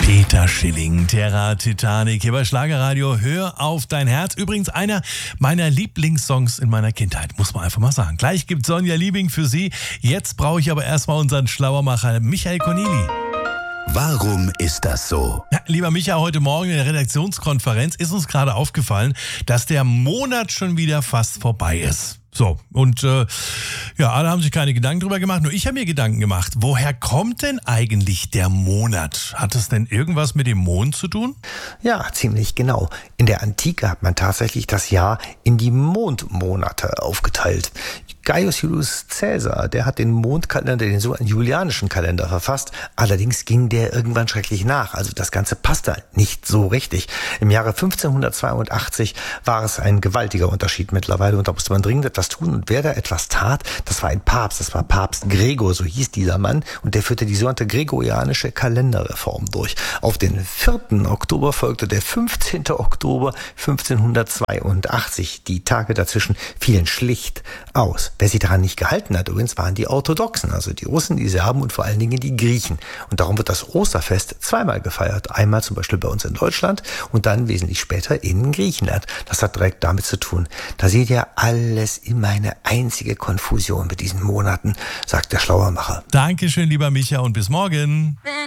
Peter Schilling, Terra Titanic, hier bei Schlagerradio. Hör auf dein Herz. Übrigens einer meiner Lieblingssongs in meiner Kindheit, muss man einfach mal sagen. Gleich gibt Sonja Liebing für Sie. Jetzt brauche ich aber erstmal unseren Schlauermacher Michael Corneli. Warum ist das so? Ja, lieber Micha, heute Morgen in der Redaktionskonferenz ist uns gerade aufgefallen, dass der Monat schon wieder fast vorbei ist. So, und alle haben sich keine Gedanken drüber gemacht, nur ich habe mir Gedanken gemacht. Woher kommt denn eigentlich der Monat? Hat es denn irgendwas mit dem Mond zu tun? Ja, ziemlich genau. In der Antike hat man tatsächlich das Jahr in die Mondmonate aufgeteilt. Gaius Julius Caesar, der hat den Mondkalender, den sogenannten julianischen Kalender verfasst. Allerdings ging der irgendwann schrecklich nach. Also das Ganze passte nicht so richtig. Im Jahre 1582 war es ein gewaltiger Unterschied mittlerweile und da musste man dringend etwas tun. Und wer da etwas tat, das war ein Papst. Das war Papst Gregor, so hieß dieser Mann. Und der führte die sogenannte gregorianische Kalenderreform durch. Auf den 4. Oktober folgte der 15. Oktober 1582. Die Tage dazwischen fielen schlicht aus. Wer sich daran nicht gehalten hat, übrigens, waren die Orthodoxen, also die Russen, die Serben und vor allen Dingen die Griechen. Und darum wird das Osterfest zweimal gefeiert. Einmal zum Beispiel bei uns in Deutschland und dann wesentlich später in Griechenland. Das hat direkt damit zu tun. Da seht ihr alles immer eine einzige Konfusion mit diesen Monaten, sagt der Schlauermacher. Dankeschön, lieber Micha, und bis morgen.